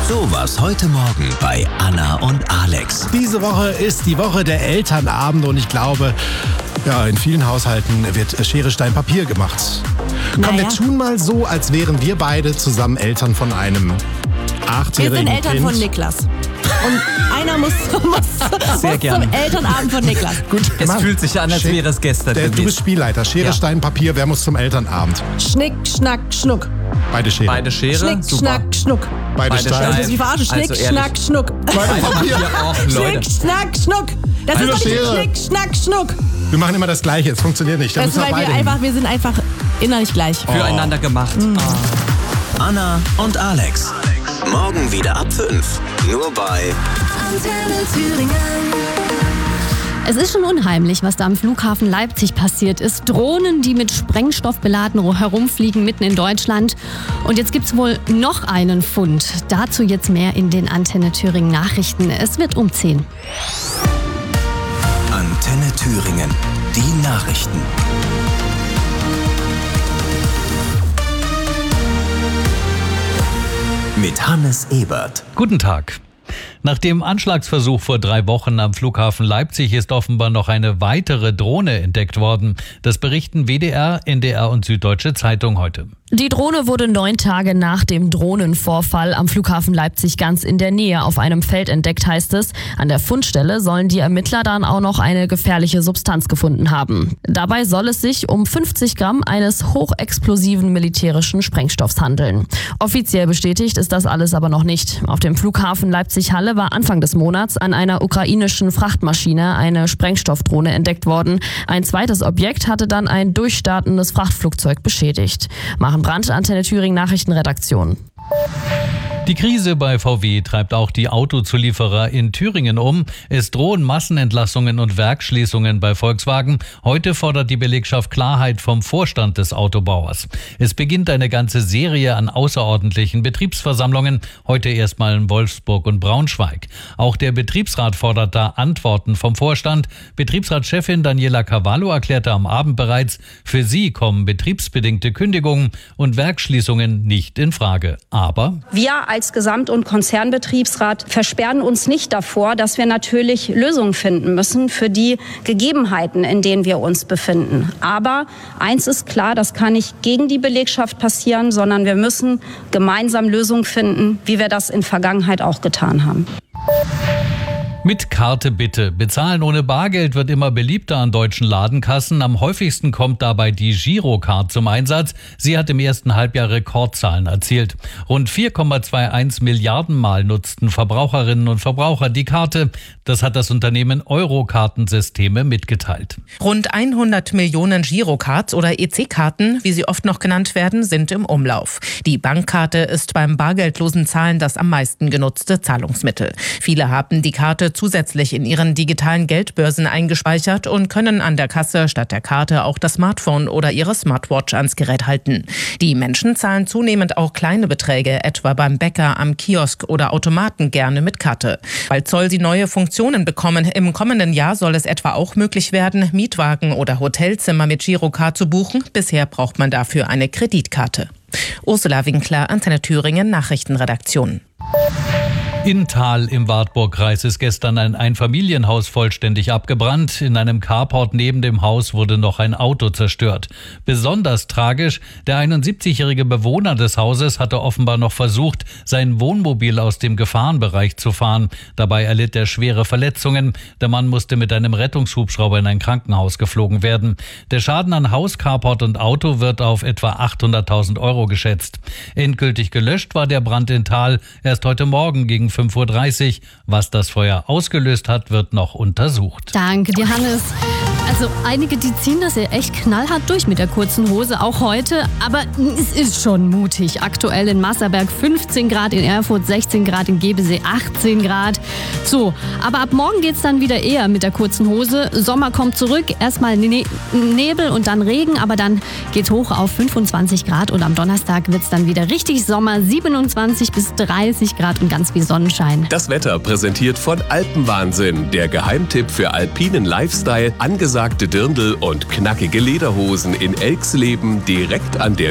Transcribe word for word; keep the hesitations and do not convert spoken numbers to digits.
So war's heute Morgen bei Anna und Alex. Diese Woche ist die Woche der Elternabende und ich glaube, ja, in vielen Haushalten wird Schere, Stein, Papier gemacht. Komm, Naja. wir tun mal so, als wären wir beide zusammen Eltern von einem Wir achtjährigen sind Eltern Kind. von Niklas. Und einer muss, muss, Sehr muss gerne. zum Elternabend von Niklas. Gut, Es mach- fühlt sich an, als Sche- wäre es gestern Der, du gewesen. bist Spielleiter. Schere, Ja. Stein, Papier. Wer muss zum Elternabend? Schnick, Schnack, Schnuck. Beide Schere. Beide Schere, Schnick, super. Schnack, Schnuck. Beide, Beide Stein. Das Stein. ist wie verarscht. Schnick, Also ehrlich. Schnack, Schnuck. Beide Papier. auch, Schnick, Leute. Schnack, Schnuck. Das Beide ist doch nicht Schere. Schnick, Schnack, Schnuck. Wir machen immer das Gleiche. Es funktioniert nicht. Da Das ist, müssen wir weil wir beide hin. einfach, wir sind einfach innerlich gleich. Füreinander gemacht. Anna und Alex. Morgen wieder ab fünf. Nur bei Antenne Thüringen. Es ist schon unheimlich, was da am Flughafen Leipzig passiert ist. Drohnen, die mit Sprengstoff beladen herumfliegen mitten in Deutschland. Und jetzt gibt's wohl noch einen Fund. Dazu jetzt mehr in den Antenne Thüringen Nachrichten. Es wird um zehn. Antenne Thüringen. Die Nachrichten. Mit Hannes Ebert. Guten Tag. Nach dem Anschlagsversuch vor drei Wochen am Flughafen Leipzig ist offenbar noch eine weitere Drohne entdeckt worden. Das berichten W D R, N D R und Süddeutsche Zeitung heute. Die Drohne wurde neun Tage nach dem Drohnenvorfall am Flughafen Leipzig ganz in der Nähe auf einem Feld entdeckt, heißt es. An der Fundstelle sollen die Ermittler dann auch noch eine gefährliche Substanz gefunden haben. Dabei soll es sich um fünfzig Gramm eines hochexplosiven militärischen Sprengstoffs handeln. Offiziell bestätigt ist das alles aber noch nicht. Auf dem Flughafen Leipzig-Halle war Anfang des Monats an einer ukrainischen Frachtmaschine eine Sprengstoffdrohne entdeckt worden. Ein zweites Objekt hatte dann ein durchstartendes Frachtflugzeug beschädigt. Machen Brandt, Antenne Thüringen Nachrichtenredaktion. Die Krise bei V W treibt auch die Autozulieferer in Thüringen um. Es drohen Massenentlassungen und Werksschließungen bei Volkswagen. Heute fordert die Belegschaft Klarheit vom Vorstand des Autobauers. Es beginnt eine ganze Serie an außerordentlichen Betriebsversammlungen. Heute erstmal in Wolfsburg und Braunschweig. Auch der Betriebsrat fordert da Antworten vom Vorstand. Betriebsratschefin Daniela Cavallo erklärte am Abend bereits, für sie kommen betriebsbedingte Kündigungen und Werksschließungen nicht in Frage. Aber Wir als Gesamt- und Konzernbetriebsrat versperren uns nicht davor, dass wir natürlich Lösungen finden müssen für die Gegebenheiten, in denen wir uns befinden. Aber eins ist klar, das kann nicht gegen die Belegschaft passieren, sondern wir müssen gemeinsam Lösungen finden, wie wir das in Vergangenheit auch getan haben. mit Karte bitte. Bezahlen ohne Bargeld wird immer beliebter an deutschen Ladenkassen. Am häufigsten kommt dabei die Girocard zum Einsatz. Sie hat im ersten Halbjahr Rekordzahlen erzielt. Rund vier Komma einundzwanzig Milliarden Mal nutzten Verbraucherinnen und Verbraucher die Karte. Das hat das Unternehmen Euro-Kartensysteme mitgeteilt. Rund hundert Millionen Girocards oder E C-Karten, wie sie oft noch genannt werden, sind im Umlauf. Die Bankkarte ist beim bargeldlosen Zahlen das am meisten genutzte Zahlungsmittel. Viele haben die Karte zusätzlich in ihren digitalen Geldbörsen eingespeichert und können an der Kasse statt der Karte auch das Smartphone oder ihre Smartwatch ans Gerät halten. Die Menschen zahlen zunehmend auch kleine Beträge, etwa beim Bäcker, am Kiosk oder Automaten gerne mit Karte. Bald soll sie neue Funktionen bekommen. Im kommenden Jahr soll es etwa auch möglich werden, Mietwagen oder Hotelzimmer mit Girocard zu buchen. Bisher braucht man dafür eine Kreditkarte. Ursula Winkler, Antenne Thüringen, Nachrichtenredaktion. In Thal im Wartburgkreis ist gestern ein Einfamilienhaus vollständig abgebrannt. In einem Carport neben dem Haus wurde noch ein Auto zerstört. Besonders tragisch, der einundsiebzigjährige Bewohner des Hauses hatte offenbar noch versucht, sein Wohnmobil aus dem Gefahrenbereich zu fahren. Dabei erlitt er schwere Verletzungen. Der Mann musste mit einem Rettungshubschrauber in ein Krankenhaus geflogen werden. Der Schaden an Haus, Carport und Auto wird auf etwa achthunderttausend Euro geschätzt. Endgültig gelöscht war der Brand in Thal erst heute Morgen gegen fünf Uhr dreißig. Was das Feuer ausgelöst hat, wird noch untersucht. Danke dir, Hannes. Also einige, die ziehen das ja echt knallhart durch mit der kurzen Hose, auch heute. Aber es ist schon mutig. Aktuell in Masserberg fünfzehn Grad, in Erfurt sechzehn Grad, in Gebesee achtzehn Grad. So, aber ab morgen geht's dann wieder eher mit der kurzen Hose. Sommer kommt zurück, erstmal ne- Nebel und dann Regen, aber dann geht's hoch auf fünfundzwanzig Grad und am Donnerstag wird's dann wieder richtig Sommer, siebenundzwanzig bis dreißig Grad und ganz viel Sonnenschein. Das Wetter präsentiert von Alpenwahnsinn, der Geheimtipp für alpinen Lifestyle, angesagte Dirndl und knackige Lederhosen in Elxleben direkt an der